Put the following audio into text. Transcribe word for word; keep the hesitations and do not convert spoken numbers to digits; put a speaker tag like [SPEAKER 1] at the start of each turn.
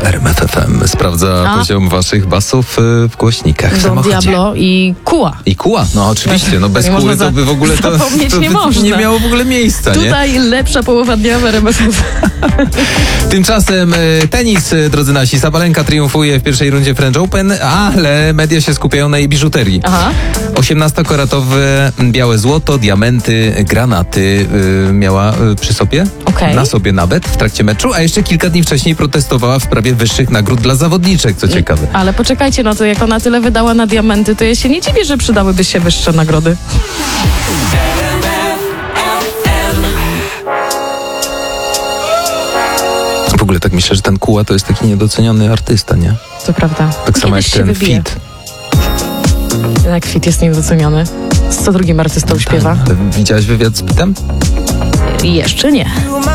[SPEAKER 1] R M F F M sprawdza
[SPEAKER 2] A?
[SPEAKER 1] poziom waszych basów w głośnikach w
[SPEAKER 2] Don
[SPEAKER 1] samochodzie.
[SPEAKER 2] Diablo i Kuła.
[SPEAKER 1] I kuła, no oczywiście, no bez
[SPEAKER 2] Nie
[SPEAKER 1] kuły
[SPEAKER 2] można
[SPEAKER 1] to by w ogóle to,
[SPEAKER 2] zapomnieć
[SPEAKER 1] to
[SPEAKER 2] nie
[SPEAKER 1] by
[SPEAKER 2] można.
[SPEAKER 1] nie miało w ogóle miejsca, nie?
[SPEAKER 2] Tutaj lepsza połowa dnia w R M F F.
[SPEAKER 1] Tymczasem y, tenis, y, drodzy nasi, Sabalenka triumfuje w pierwszej rundzie French Open, ale media się skupiają na jej biżuterii.
[SPEAKER 2] Aha.
[SPEAKER 1] osiemnastokaratowe białe złoto, diamenty, granaty y, miała y, przy sobie,
[SPEAKER 2] Okej.
[SPEAKER 1] na sobie nawet w trakcie meczu, a jeszcze kilka dni wcześniej protestowała w sprawie wyższych nagród dla zawodniczek, co ciekawe.
[SPEAKER 2] Ale poczekajcie, no to jak ona tyle wydała na diamenty, to ja się nie dziwię, że przydałyby się wyższe nagrody.
[SPEAKER 1] W ogóle tak myślę, że ten Kuła to jest taki niedoceniony artysta, nie?
[SPEAKER 2] To prawda.
[SPEAKER 1] Tak samo jak
[SPEAKER 2] Kiedyś się
[SPEAKER 1] ten
[SPEAKER 2] wybije.
[SPEAKER 1] Fit.
[SPEAKER 2] Jak Fit jest niedoceniony. Z co drugim artystą śpiewa?
[SPEAKER 1] Ale widziałaś wywiad z Pitem?
[SPEAKER 2] Jeszcze nie.